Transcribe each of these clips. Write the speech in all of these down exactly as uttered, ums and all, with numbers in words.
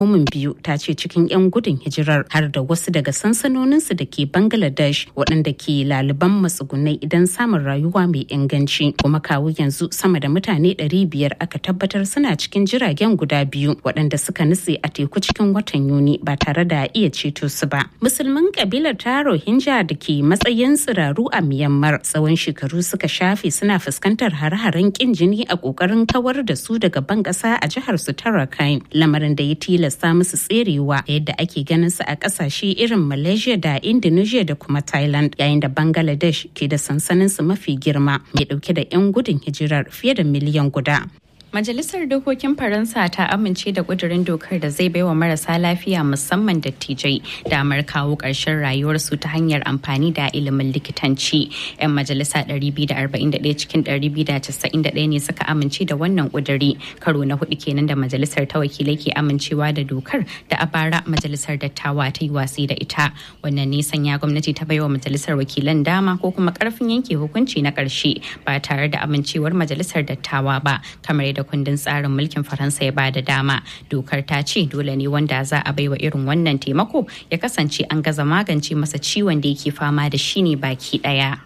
Hukumin biyu ta ce cikin 'yan gudun hijirar har da wasu daga sansanoninsu da ke Bangladesh waɗanda ke laliban matsugunai idan samun rayuwa mai inganci. Kuma kawo yanzu sama da mutane ɗari biyar aka tabbatar suna cikin jiragen guda biyu waɗanda suka nutse a teku cikin watan Yuni ba tare da iya ceto su ba. Musulman kabilar ta Rohingya da ke matsayin tsiraru a Myanmar tsawon shekaru suka shafe suna fuskantar hare-haren kin jini a ƙoƙarin kawar da su daga ban ƙasa a jihar su ta Rakhine. Lamarin da ya tilasta sa musu tserewa yadda ake ganin su a kasashe irin Malaysia da Indonesia da kuma Thailand, yayin da Bangladesh ke da sansanin su mafi girma mai dauke da 'yan gudun hijirar fiye da miliyan guda. Majalisar Dokokin Faransa ta amince da ƙudurin dokar da zai baiwa marasa lafiya musamman dattijai damar kawo ƙarshen rayuwarsu ta hanyar amfani da ilimin likitanci. 'Yan majalisa ɗari biyu da arba'in da ɗaya cikin ɗari biyu da casa'in da ɗaya ne suka amince da wannan ƙuduri. Karo na hudu kenan da majalisar ta wakilai ke amincewa da dokar da a bara majalisar dattawa ta yi watsi da ita. Wannan ne sanya gwamnati ta baiwa majalisar wakilan dama ko kuma ƙarfin yanke hukunci na ƙarshe ba tare da amincewar majalisar dattawa ba, kamar yadda da kundin tsarin mulkin Faransa ya bada dama. Dokar ta ce dole ne wanda za a baiwa irin wannan taimako ya kasance an gaza magance masa ciwon da yake fama da shi ne baki daya.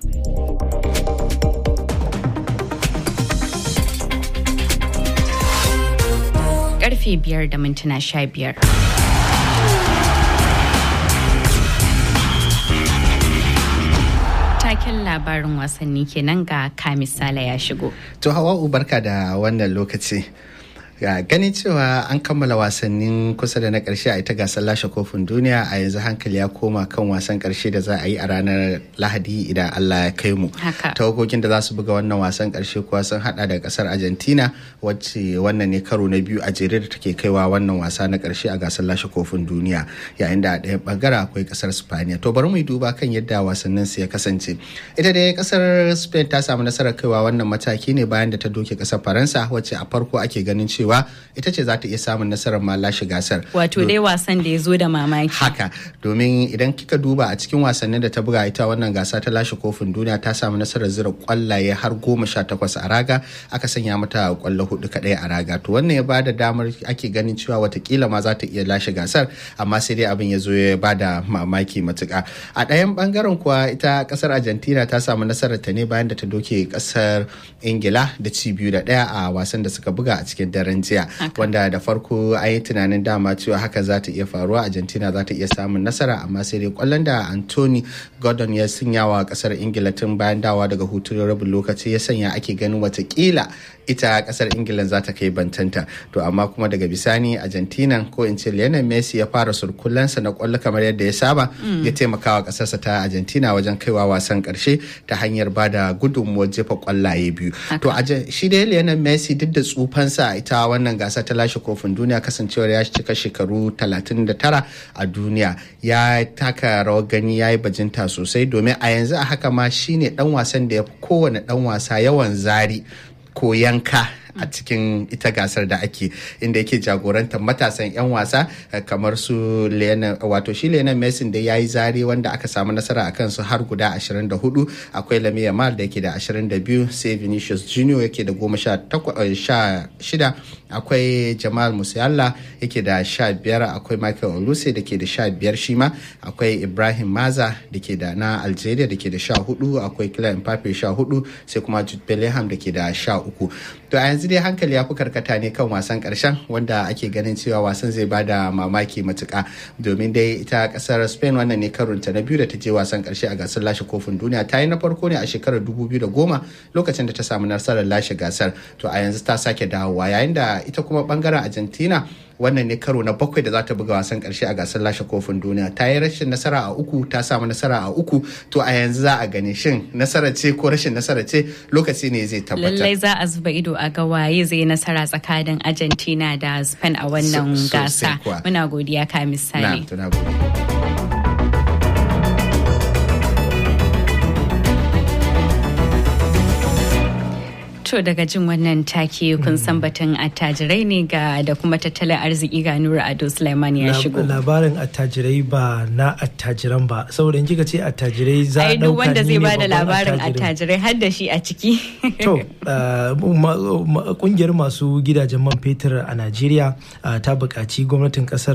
Karfe biyar da mintuna sha biyar. Taken labarin wasanni kenan ga Kamisala ya shigo. To Hawa'u barka da wannan lokaci. Ganin cewa an kammala wasannin kusa da na ƙarshe a ita gasar lashe kofin duniya, a yanzu hankali ya koma kan wasan ƙarshe da za a yi a ranar Lahadi idan Allah ya kai mu. Tawagogin da za su buga wannan wasan ƙarshe kuwa sun hada da ƙasar Argentina, wacce wannan ne karo na biyu a jere da take kaiwa wannan wasa na ƙarshe a gasar lashe kofin duniya, yayin da a ɗayan ɓangare akwai ƙasar Spaniya. To bari mu yi duba kan yadda wasannin su ya kasance. Ita dai ƙasar Spain ta samu nasarar kaiwa wannan mataki ne bayan da ta doke ƙasar Faransa, wacce a farko ake ganin cewa ita ce za ta iya samun nasarar ma lashe gasar. Wato dai wasan da ya zo da mamaki. Haka, domin idan kika duba a cikin wasannin da ta buga ita wannan gasa ta lashe kofin duniya ta samu nasarar zira kwallaye har goma sha takwas a raga, aka sanya mata kwallo hudu kadai a raga. To wannan ya bada damar ake ganin cewa watakila ma za ta iya lashe gasar, amma sai dai abin ya zo ya bada mamaki matuka. A ɗayan bangaren kuwa ita kasar Argentina ta samu nasarar ta ne bayan da ta doke kasar Ingila da ci biyu da ɗaya a wasan da suka buga a cikin daren jiya, wanda da farko an yi tunanin dama cewa haka za ta iya faruwa, Argentina za ta iya samun nasara, amma sai dai kwallon da Anthony Gordon ya sanya wa kasar Ingila tun bayan dawa daga hutun rabin lokaci ya sanya ake ganin watakila ita kasar Ingila za ta kai bantanta. To amma kuma daga bisani Argentina, ko in ce Lionel Messi, ya fara surkullansa na kwallo kamar yadda ya saba, ya taimaka wa kasarsa ta Argentina wajen kaiwa wasan karshe ta hanyar bada gudunmuwar jefa kwallaye biyu. To shi dai Lionel Messi duk da tsufansa ita wannan gasa ta lashe kofin duniya, kasancewar ya cika shekaru talatin da tara a duniya, ya taka rawar gani, ya yi bajinta sosai, domin a yanzu a haka ma shine dan wasan da ya fi kowane dan wasa yawan zari ko yanka a cikin ita gasar da ake, inda yake jagorantar matasan 'yan wasa kamar su Lionel, wato shi Lionel Messi da ya yi zare wanda aka samu nasara a kansu har guda ashirin da hudu. Akwai Lamine Yamal da yake da ashirin da biyu, sai Vinicius Junior yake da goma sha shida, akwai Jamal Musiala yake da sha biyar, akwai Michael Olise da ke da sha biyar shi ma, akwai Ibrahim Maza da ke da na Algeria da ke da sha hudu, akwai Kylian Mbappe sha hudu, sai kuma Jude Bellingham da ke da sha uku. To a yanzu dai hankali ya fi karkata ne kan wasan karshen, wanda ake ganin cewa wasan zai bada mamaki matuka, domin dai ita kasar Spain wannan ne karunta na biyu da ta je wasan karshe a gasar lashe kofin duniya. Ta yi na farko ne a shekarar dubu biyu da goma lokacin da ta samu nasarar lashe gasar. To a yanzu ta sake dawowa, yayin da ita kuma bangaren Argentina wannan ne karo na bakwai da za ta buga wasan karshe a gasar lashe kofin duniya. Ta yi rashin nasara a uku, ta samu nasara a uku. To a yanzu za a gani shin nasara ce ko rashin nasara ce, lokaci ne zai tabbatar. Lallai za a zuba ido a ga waye zai nasara tsakanin Argentina da Spain a wannan so, gasa. Muna godiya ka misali. Na, godiya. To daga jin wannan take kun san batun attajirai ne ga da kuma tattalin arziki ga Nura Ado Sulaiman ya shigo. Labarin attajirai ba na attajiran ba, saboda in kika ce attajirai za a dauka ni ne babban attajiri. Ai duk wanda zai bada labarin attajirai har da shi a ciki. To kungiyar masu gidajen man fetur a Najeriya ta buƙaci gwamnatin ƙasar